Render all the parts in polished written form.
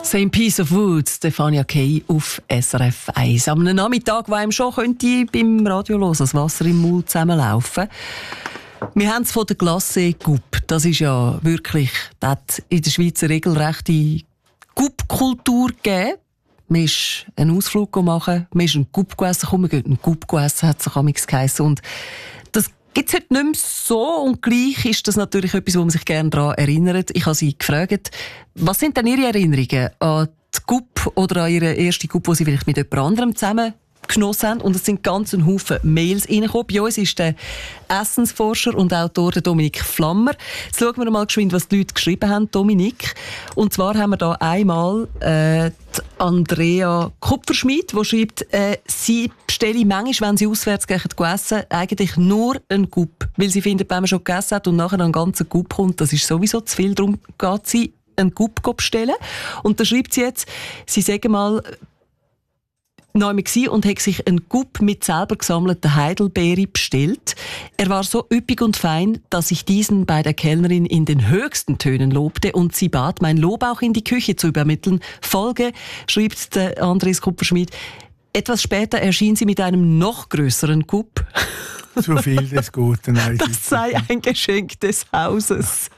Same Piece of Wood, Stefania Kay auf SRF 1. Am Nachmittag, wo einem schon könnte beim Radio hören, das Wasser im Mund zusammenlaufen. Wir haben es von der Glace Gup. Das ist ja wirklich, das hat in der Schweiz eine regelrechte Gup-Kultur gegeben. Man ist einen Ausflug machen, man ist einen Gup gegessen, man geht einen Gup gegessen, hat es amigs geheissen. Und das gibt es heute nicht mehr so, und gleich ist das natürlich etwas, wo man sich gerne daran erinnert. Ich habe Sie gefragt, was sind denn Ihre Erinnerungen an die Gup oder an Ihre erste Gup, die Sie vielleicht mit jemand anderem zusammen genossen haben? Und es sind ganz ein Haufen Mails reingekommen. Bei uns ist der Essensforscher und Autor Dominik Flammer. Jetzt schauen wir mal geschwind, was die Leute geschrieben haben, Dominik. Und zwar haben wir da einmal die Andrea Kupferschmidt, die schreibt, sie bestelle manchmal, wenn sie auswärts gehen, essen, eigentlich nur einen Gup. Weil sie findet, wenn man schon gegessen hat und nachher einen ganzen Gup kommt, das ist sowieso zu viel. Darum geht sie einen Gup bestellen. Und da schreibt sie jetzt, sie sagen mal, neu und hat sich einen Gup mit selber gesammelten Heidelbeere bestellt. Er war so üppig und fein, dass ich diesen bei der Kellnerin in den höchsten Tönen lobte und sie bat, mein Lob auch in die Küche zu übermitteln. Folge, schreibt der Andres Kupferschmidt. Etwas später erschien sie mit einem noch grösseren Gup. Zu viel des Guten. Das sei ein Geschenk des Hauses.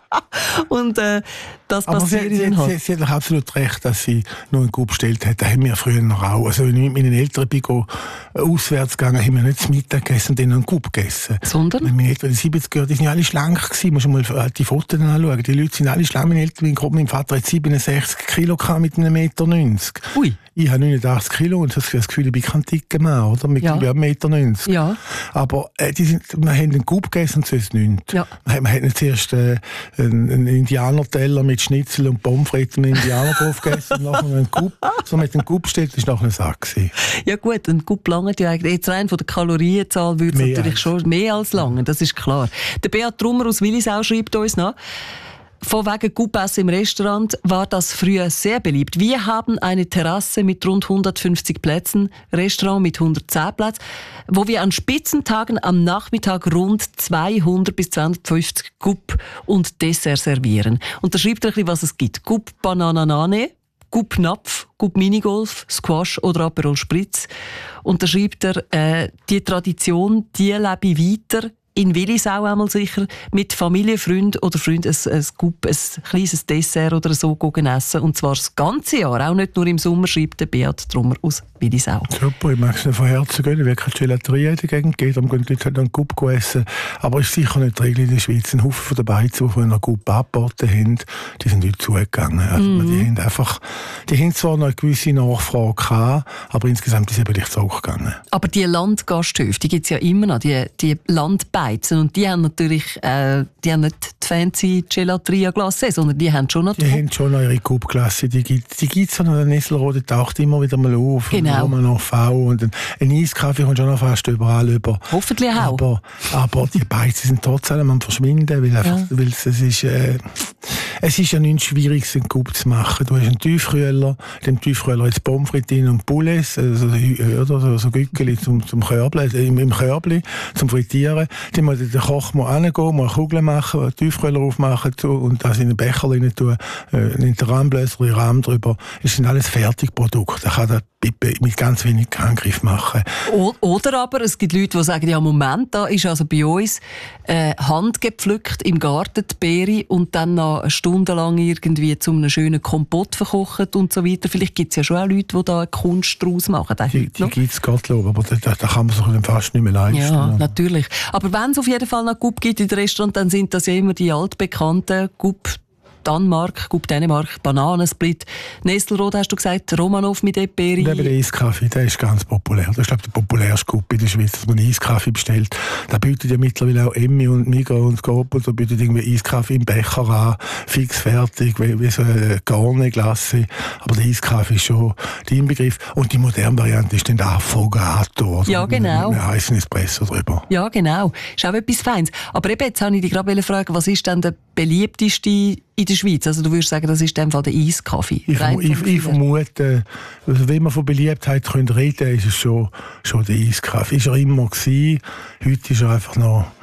Und das passiert ihnen halt. Sie hat doch absolut recht, dass sie nur einen Gup bestellt hat. Das haben wir früher noch auch. Also wenn ich mit meinen Eltern bin, auswärts gegangen, haben wir nicht zu Mittag gegessen und dann einen Gup gegessen. Sondern? Meine Eltern, die 70er, die sind alle schlank gewesen. Man muss mal die Fotos anschauen. Die Leute sind alle schlank. Meine Eltern, mein Vater hat 67 Kilo mit 1,90 Meter. Ui. Ich habe 89 Kilo und das Gefühl, ich bin kein dicker Mann, oder? Mit 1,90 Meter. Ja. Aber wir haben einen Gup gegessen und sonst nichts. Ja. Wir haben nicht zuerst einen Indianerteller mit Schnitzel und Pommes frites mit Indianer drauf gegessen und nachher einen Gup. So mit dem Gup bestellt, das war nachher ein Sack gewesen. Ja gut, ein Gup langt ja eigentlich. Jetzt rein von der Kalorienzahl würde es natürlich schon mehr als lange, das ist klar. Der Beat Trummer aus Willisau schreibt uns noch, von wegen Gup-Essen im Restaurant war das früher sehr beliebt. Wir haben eine Terrasse mit rund 150 Plätzen, Restaurant mit 110 Plätzen, wo wir an Spitzentagen am Nachmittag rund 200 bis 250 Gup und Dessert servieren. Und da schreibt er ein bisschen, was es gibt. Gup Banananane, Gup Napf, Gup Minigolf, Squash oder Aperol Spritz. Und da schreibt er, die Tradition, die lebe ich weiter. In Willisau einmal sicher, mit Familie, Freund oder Freund ein Gup, ein kleines Dessert oder so essen. Und zwar das ganze Jahr, auch nicht nur im Sommer, schreibt der Beat Trummer aus Willisau. Super, ich mag es nicht von Herzen gehen. Ich will keine Gelaterie in der Gegend gehen, darum gehen die Leute halt einen Gup essen. Aber es ist sicher nicht die Regel in der Schweiz. Ein Haufen von den Beizen, die einen Gup angeboten haben, die sind heute zugegangen. Also die haben zwar noch eine gewisse Nachfrage gehabt, aber insgesamt ist es eben nicht zurückgegangen. Aber die Landgasthöfe, die gibt es ja immer noch, die Landbeizen. Und die haben natürlich die haben nicht die fancy Gelateria Glacé, sondern die haben schon noch... Die haben schon noch ihre Gup-Klasse. Die gibt's noch. Der Nesselrode taucht immer wieder mal auf. Genau. Und noch V. Und ein Eiskaffee kommt schon noch fast überall über. Hoffentlich auch. Aber die Beizen sind trotzdem am Verschwinden, weil es ist ja nichts Schwieriges, einen Gup zu machen. Du hast einen Tiefkühler, in dem Tiefkühler jetzt Pommes frites und Poulets, so Gückeli zum Körbli, im Körbli, zum Frittieren. Der Koch muss hingehen, muss Kugeln machen, einen Tiefkühler aufmachen und das in einen Becher rein tun, in den Rahmenbläser, den Rahmen drüber. Das sind alles Fertigprodukte. Da kann er mit ganz wenig Angriff machen. Oder aber es gibt Leute, die sagen, ja Moment, da ist also bei uns handgepflückt im Garten die Beere und dann noch eine Stunde lang irgendwie zu einem schönen Kompott verkocht und so weiter. Vielleicht gibt es ja schon auch Leute, die da eine Kunst draus machen. Die gibt es, Gottlob, aber da kann man sich dann fast nicht mehr leisten. Ja, natürlich. Aber wenn es auf jeden Fall noch Gup gibt in den Restaurant, dann sind das ja immer die altbekannten Gup Danmark, Gup Dänemark, Bananensplit. Nestelrode hast du gesagt, Romanov mit Eperi. Und eben der Eiskaffee, der ist ganz populär. Das ist, glaube ich, der populärste Gup in der Schweiz, dass man Eiskaffee bestellt. Da bietet ja mittlerweile auch Emmi und Migros und Coop, da bietet irgendwie Eiskaffee im Becher an, fix fertig, wie so eine Garne-Glasse. Aber der Eiskaffee ist schon der Inbegriff. Und die moderne Variante ist dann der Affogato. Ja, genau. Mit einem heißen Espresso drüber. Ja, genau. Ist auch etwas Feines. Aber eben, jetzt habe ich dich gerade fragen, was ist denn der beliebteste in der Schweiz? Also du würdest sagen, das ist in dem Fall der Eiskaffee? Ich vermute, also wenn man von Beliebtheit reden können, ist es schon der Eiskaffee. Ist er immer gewesen. Heute ist er einfach noch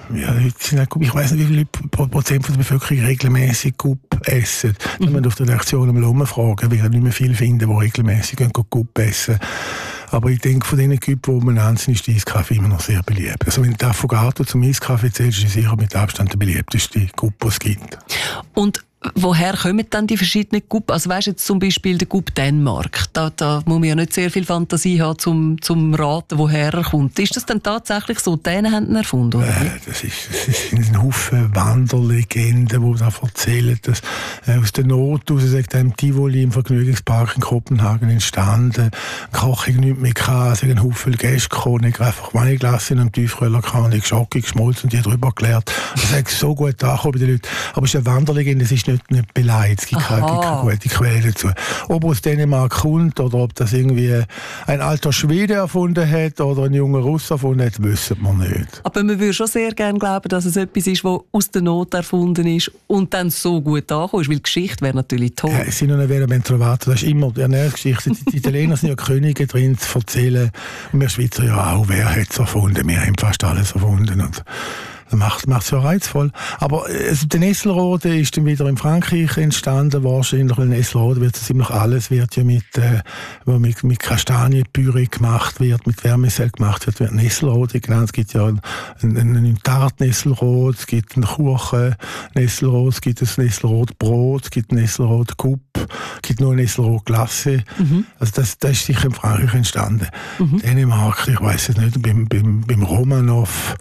Ja, ich weiss nicht, wie viele Prozent von der Bevölkerung regelmäßig Gup essen. Wenn man auf der Redaktion mal umfragen, wird nicht mehr viel finden, die regelmäßig Gup essen. Aber ich denke, von diesen Küppen, die man sind, ist der Eiskaffee immer noch sehr beliebt. Also wenn du Affogato zum Eiskaffee zählst, ist sicher mit Abstand der beliebteste Gup, den es gibt. Und woher kommen dann die verschiedenen Gup? Also weisst jetzt zum Beispiel der Gup Dänemark. Da muss man ja nicht sehr viel Fantasie haben, zum raten, woher er kommt. Ist das dann tatsächlich so? Die Dänen haben ihn erfunden, oder? Das sind ein Haufen Wanderlegenden, die da erzählen, dass aus der Not aus, sagt einem Tivoli im Vergnügungspark in Kopenhagen entstanden. Ein Koch hat nichts mehr gehabt, es sind ein Haufen Gäste gekommen, einfach Vanilleglasse in einem Tiefkühler gehabt, Schocke geschmolzen und die drüber geleert. Das hat so gut angekommen bei den Leuten. Aber es ist eine Wanderlegende, es ist nicht beleidigt. Es gibt keine gute Quelle dazu. Ob aus Dänemark kommt oder ob das irgendwie ein alter Schwede erfunden hat oder ein junger Russ erfunden hat, wissen wir nicht. Aber man würde schon sehr gerne glauben, dass es etwas ist, das aus der Not erfunden ist und dann so gut angekommen ist, weil die Geschichte wäre natürlich toll. Ja, es sind noch eine Vehement Trovato, das ist immer die Ernährungsgeschichte. Die Italiener sind ja Könige drin zu erzählen und wir Schweizer ja auch, wer hat es erfunden? Wir haben fast alles erfunden und macht es ja reizvoll. Aber der Nesselrode ist dann wieder in Frankreich entstanden, wahrscheinlich, weil Nesselrode wird ziemlich alles, wird ja mit Kastanienpüree gemacht wird, mit Wärmesel gemacht wird Nesselrode genannt. Es gibt ja einen Tart-Nesselrode, es gibt einen Kuchen-Nesselrode, es gibt ein Nesselrode-Brot, es gibt ein Nesselrode-Cup, es gibt nur eine Nesselrode-Glasse. Also das ist sicher in Frankreich entstanden. Dänemark, ich weiss es nicht, beim Romanov,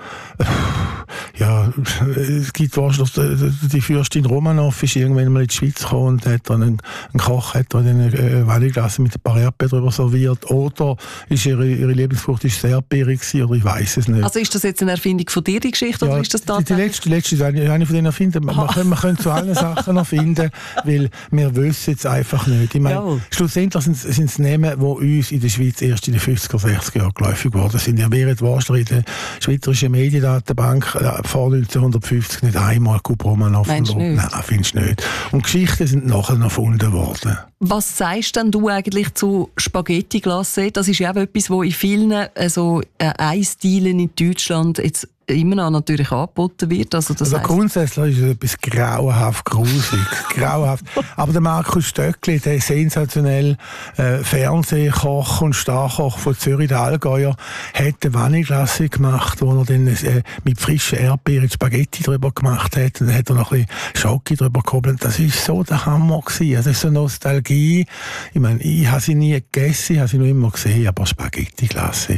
ja, es gibt wahrscheinlich, die Fürstin Romanov ist irgendwann mal in die Schweiz gekommen und hat dann ein Koch hat dann eine Vanilleglasse mit ein paar Erdbeeren drüber serviert. Oder ist ihre Lieblingsfrucht ist sehr erdbeerig gewesen, oder ich weiss es nicht. Also ist das jetzt eine Erfindung von dir, die Geschichte, oder ist das tatsächlich? Die letzte ist eine von denen erfinden. Man könnte zu allen Sachen erfinden, weil wir wissen es einfach nicht. Ich meine, schlussendlich sind es Namen, die uns in der Schweiz erst in den 50er, 60er Jahren geläufig geworden sind. Ihr werdet wahrscheinlich in der Schweizerischen Mediendatenbank vor 1950 nicht einmal Gup Romanov verloren. Nein, findest du nicht. Und Geschichten sind nachher noch erfunden worden. Was sagst denn du eigentlich zu Spaghetti-Glace? Das ist ja auch etwas, das in vielen Eisdielen in Deutschland jetzt immer noch natürlich angeboten wird. Also grundsätzlich ist es etwas grauenhaft grusig. Grauenhaft. Aber der Markus Stöckli, der sensationell Fernsehkoch und Starkoch von Zürich, der Allgäuer, hat eine Vanilleglace gemacht, wo er dann mit frischen Erdbeeren Spaghetti drüber gemacht hat. Und dann hat er noch ein bisschen Schoki drüber gehobelt. Das war so der Hammer gewesen. Also das ist so Nostalgie. Ich meine, ich habe sie nie gegessen, ich habe sie nur immer gesehen, aber Spaghetti-Glace.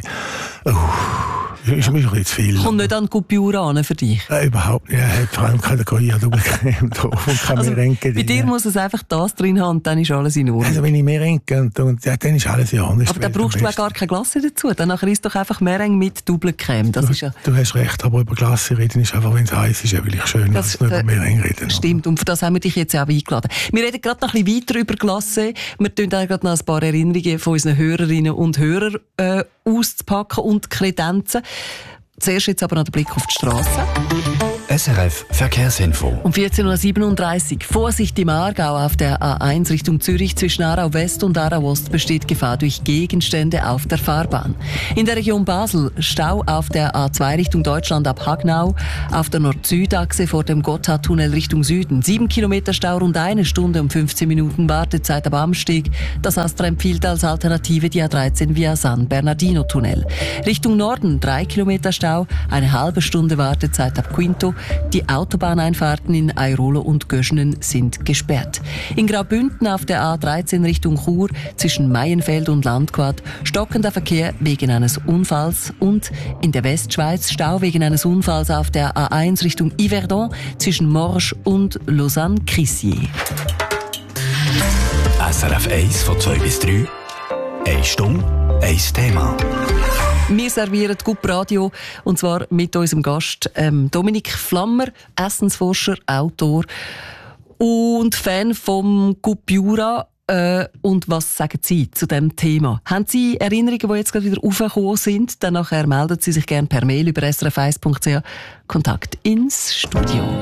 Ist mir ein bisschen zu viel. Kommt nicht an Gupiura an für dich? Überhaupt nicht. Er hat vor allem keine Goya-Doppelcreme drauf und keine Merengue drin. Bei dir muss es einfach das drin haben und dann ist alles in Ordnung. Also wenn ich Merengue und dann ist alles in Ordnung. Aber dann brauchst du auch gar keine Glasse dazu. Dann isst doch einfach Merengue mit Doppelcreme. Du hast recht, aber über Glasse reden ist einfach, wenn es heiß ist, ja wirklich schön, als nur über Merengue reden. Stimmt, und für das haben wir dich jetzt auch eingeladen. Wir reden gerade noch ein bisschen weiter über Glasse. Wir tun auch gerade noch ein paar Erinnerungen von unseren Hörerinnen und Hörern auszupacken und Kredenzen. Zuerst jetzt aber noch der Blick auf die Straße. SRF Verkehrsinfo. Um 14.37 Uhr. Vorsicht im Aargau auf der A1 Richtung Zürich. Zwischen Aarau West und Aarau Ost besteht Gefahr durch Gegenstände auf der Fahrbahn. In der Region Basel Stau auf der A2 Richtung Deutschland ab Hagnau. Auf der Nord-Süd-Achse vor dem Gotthardtunnel Richtung Süden. 7 Kilometer Stau, rund 1 Stunde und 15 Minuten Wartezeit am Amsteg. Das Astra empfiehlt als Alternative die A13 via San Bernardino-Tunnel. Richtung Norden 3 Kilometer Stau, eine halbe Stunde Wartezeit ab Quinto. Die Autobahneinfahrten in Airolo und Göschenen sind gesperrt. In Graubünden auf der A13 Richtung Chur zwischen Maienfeld und Landquart stockender Verkehr wegen eines Unfalls und in der Westschweiz Stau wegen eines Unfalls auf der A1 Richtung Yverdon zwischen Morges und Lausanne-Crissier. SRF 1 von 2 bis 3. 1 Stunde, 1 Thema. Wir servieren Gup Radio und zwar mit unserem Gast Dominik Flammer, Essensforscher, Autor und Fan vom Gupiura. Und was sagen Sie zu diesem Thema? Haben Sie Erinnerungen, die jetzt gerade wieder aufgekommen sind? Dann nachher melden Sie sich gerne per Mail über srf1.ch. Kontakt ins Studio.